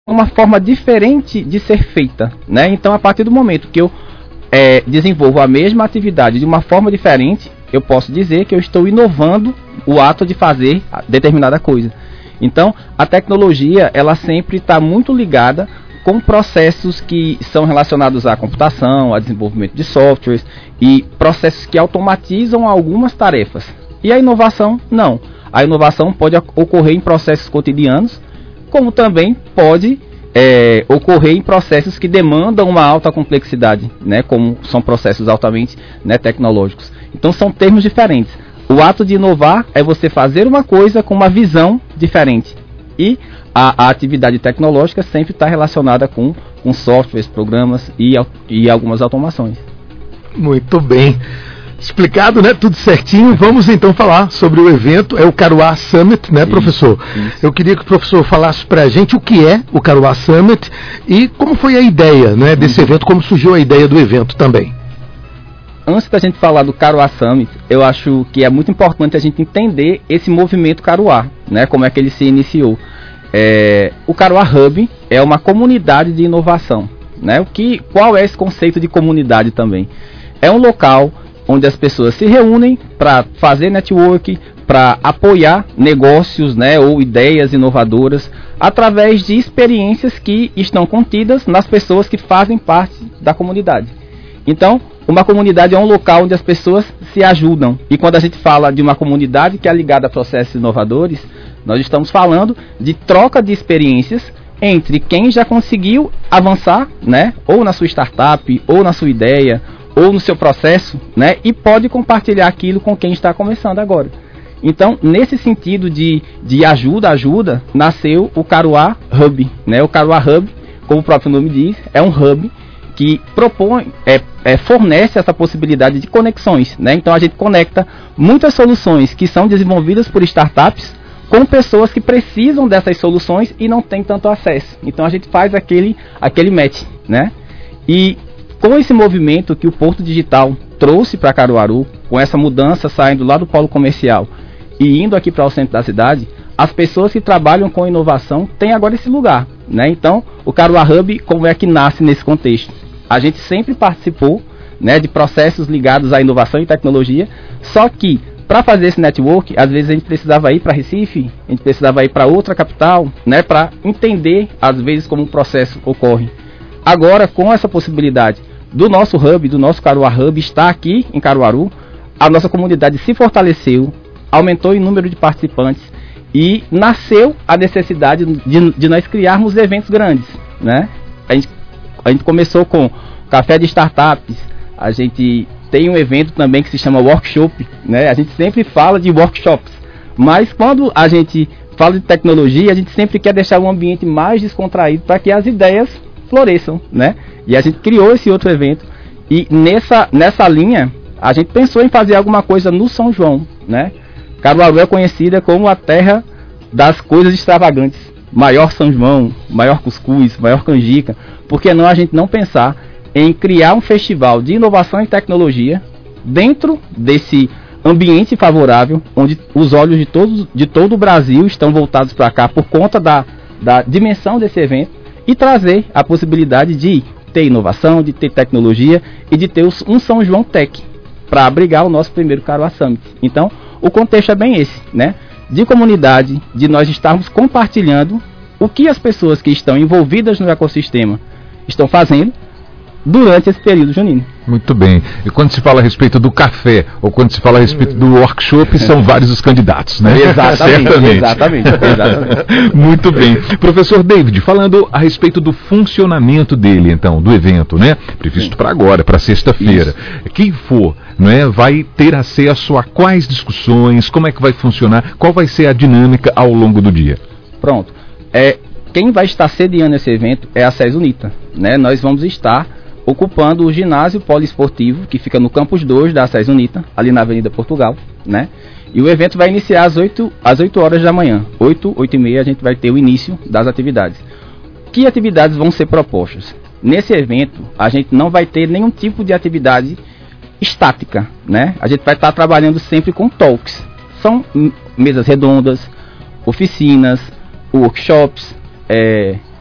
uma forma diferente de ser feita, né? Então, a partir do momento que eu desenvolvo a mesma atividade de uma forma diferente, eu posso dizer que eu estou inovando o ato de fazer determinada coisa. Então, a tecnologia, ela sempre está muito ligada com processos que são relacionados à computação, a desenvolvimento de softwares e processos que automatizam algumas tarefas. E a inovação, não. A inovação pode ocorrer em processos cotidianos, como também pode ocorrer em processos que demandam uma alta complexidade, né, como são processos altamente, né, tecnológicos. Então, são termos diferentes. O ato de inovar é você fazer uma coisa com uma visão diferente. E a atividade tecnológica sempre está relacionada com softwares, programas e algumas automações. Muito bem. Explicado, né? Tudo certinho. Vamos então falar sobre o evento. É o Caruá Summit, né, professor? Isso. Eu queria que o professor falasse para a gente o que é o Caruá Summit e como foi a ideia, né, desse evento, como surgiu a ideia do evento também. Antes da gente falar do Caruá Summit, eu acho que é muito importante a gente entender esse movimento Caruá, né? Como é que ele se iniciou. O Caruá Hub é uma comunidade de inovação, né? Qual é esse conceito de comunidade também? É um local onde as pessoas se reúnem para fazer network, para apoiar negócios, né, ou ideias inovadoras, através de experiências que estão contidas nas pessoas que fazem parte da comunidade. Então, uma comunidade é um local onde as pessoas se ajudam. E quando a gente fala de uma comunidade que é ligada a processos inovadores, nós estamos falando de troca de experiências entre quem já conseguiu avançar, né, ou na sua startup, ou na sua ideia, ou no seu processo, né, e pode compartilhar aquilo com quem está começando agora. Então, nesse sentido de ajuda, nasceu o Caruá Hub, né? O Caruá Hub, como o próprio nome diz, é um hub que fornece essa possibilidade de conexões, né? Então, a gente conecta muitas soluções que são desenvolvidas por startups com pessoas que precisam dessas soluções e não têm tanto acesso. Então, a gente faz aquele match, né? E com esse movimento que o Porto Digital trouxe para Caruaru, com essa mudança saindo lá do polo comercial e indo aqui para o centro da cidade, as pessoas que trabalham com inovação têm agora esse lugar, né? Então, o Caruá Hub, como é que nasce nesse contexto? A gente sempre participou, né, de processos ligados à inovação e tecnologia, só que para fazer esse network, às vezes a gente precisava ir para Recife, a gente precisava ir para outra capital, né, para entender, às vezes, como o processo ocorre. Agora, com essa possibilidade do nosso hub, do nosso Caruá Hub, estar aqui em Caruaru, a nossa comunidade se fortaleceu, aumentou o número de participantes e nasceu a necessidade de nós criarmos eventos grandes, né? A gente começou com café de startups, a gente tem um evento também que se chama workshop, né? A gente sempre fala de workshops, mas quando a gente fala de tecnologia, a gente sempre quer deixar um ambiente mais descontraído para que as ideias floresçam, né? E a gente criou esse outro evento e nessa linha a gente pensou em fazer alguma coisa no São João, né? Caruaru é conhecida como a terra das coisas extravagantes, maior São João, maior cuscuz, maior canjica. Por que não a gente não pensar em criar um festival de inovação e tecnologia dentro desse ambiente favorável, onde os olhos de todo o Brasil estão voltados para cá por conta da dimensão desse evento, e trazer a possibilidade de ter inovação, de ter tecnologia e de ter um São João Tech para abrigar o nosso primeiro Caruá Summit. Então, o contexto é bem esse, né? De comunidade, de nós estarmos compartilhando o que as pessoas que estão envolvidas no ecossistema estão fazendo durante esse período junino. Muito bem. E quando se fala a respeito do café, ou quando se fala a respeito do workshop, são vários os candidatos, né? Exatamente. Muito bem. Professor David, falando a respeito do funcionamento dele, então, do evento, né? Previsto para agora, para sexta-feira. Quem for, né, vai ter acesso a quais discussões, como é que vai funcionar, qual vai ser a dinâmica ao longo do dia? Pronto. Quem vai estar sediando esse evento é a SES Unita, né? Nós vamos estar ocupando o ginásio poliesportivo, que fica no campus 2 da SES Unita, ali na Avenida Portugal, né? E o evento vai iniciar às 8 horas da manhã. 8h30 a gente vai ter o início das atividades. Que atividades vão ser propostas? Nesse evento, a gente não vai ter nenhum tipo de atividade estática, né? A gente vai estar trabalhando sempre com talks. São mesas redondas, oficinas, workshops,